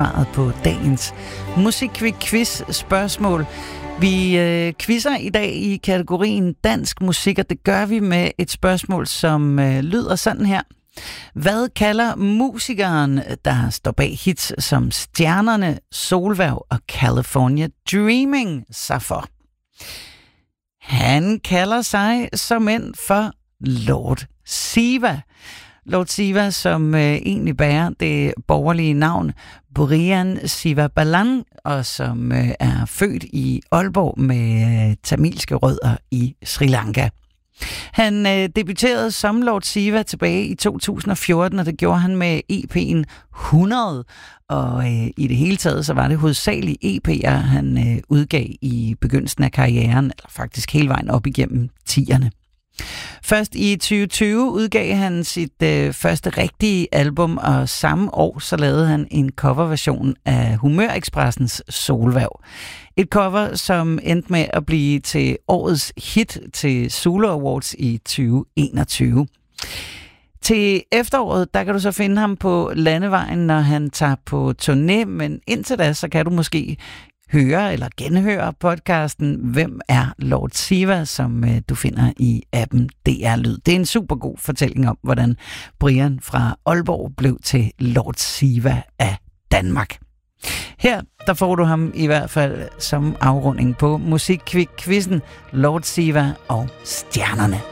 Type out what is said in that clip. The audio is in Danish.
svaret på dagens musikquiz-spørgsmål. Vi quizzer i dag i kategorien dansk musik, og det gør vi med et spørgsmål, som lyder sådan her. Hvad kalder musikeren, der står bag hits som Stjernerne, Solværv og California Dreaming sig for? Han kalder sig såmænd for Lord Siva. Lord Siva, som egentlig bærer det borgerlige navn Burian Sivabalan, og som er født i Aalborg med tamilske rødder i Sri Lanka. Han debuterede som Lord Siva tilbage i 2014, og det gjorde han med EP'en 100. Og i det hele taget, så var det hovedsageligt EP'er, han udgav i begyndelsen af karrieren, eller faktisk hele vejen op igennem 10'erne. Først i 2020 udgav han sit første rigtige album, og samme år så lavede han en coverversion af Humør-Expressens Solværv. Et cover, som endte med at blive til årets hit til Zulu Awards i 2021. Til efteråret, der kan du så finde ham på landevejen, når han tager på turné, men indtil da, så kan du måske høre eller genhøre podcasten Hvem er Lord Siva, som du finder i appen DR Lyd. Det er en super god fortælling om, hvordan Brian fra Aalborg blev til Lord Siva af Danmark. Her, der får du ham i hvert fald som afrunding på musikquizzen Lord Siva og Stjernerne.